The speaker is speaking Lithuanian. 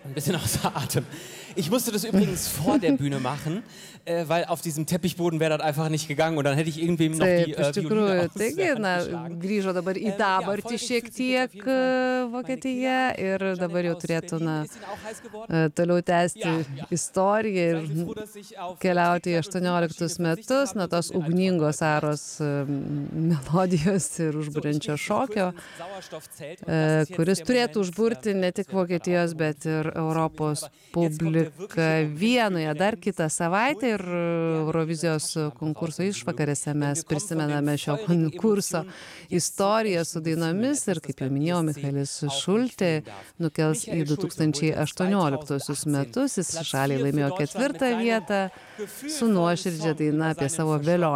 ein bisschen außer Atem. Ich musste das übrigens vor der Bühne machen, weil auf diesem Teppichboden wäre das einfach nicht gegangen und dann hätte ich irgendwem noch die Taip, iš tikrųjų. Violine aus Taigi, der Hand na, geschlagen. grįžo dabar į Ja, dabartį folgendes šiek ist jetzt tiek auf jeden Fall meine Vokietija ir Killer. dabar jau Janelle aus turėtų, Berlin, na, ist Ihnen auch heiß geworden? toliau tęsti Ja, ja. istoriją ir Seien Sie froh, dass ich auf keliauti į TikTok und Suchmaschine 18 verzichtet metus, habe nuo und tos mir einen ugningos Vortrag gemacht. aros melodijos ir So, ich užburiančio gehe šokio, kurz ins Sauerstoffzelt und das ist jetzt kuris der turėtų Moment, užburti ne tik das wir Vokietijos, gerade bet ir aufgenommen Europos haben. Aber jetzt kommt der publiką wirkliche Vienoje. Dar Moment. kitą savaitę ir Eurovizijos konkurso išvakarėse mes prisimename šio konkurso istoriją su dainomis ir, kaip jau minėjau, Michaelis Šultė nukels į 2018 metus. Jis šaliai laimėjo 4. vietą su nuoširdžia daina apie savo velionį.